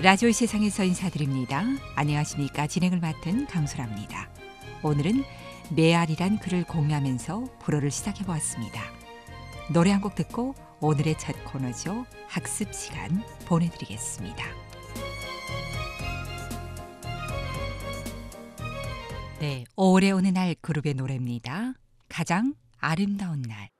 라디오 세상에서 인사드립니다. 안녕하십니까. 진행을 맡은 강소라입니다. 오늘은 메아리란 글을 공유하면서 불어를 시작해보았습니다. 노래 한 곡 듣고 오늘의 첫 코너죠. 학습 시간 보내드리겠습니다. 네, 올해 어느 날 그룹의 노래입니다. 가장 아름다운 날.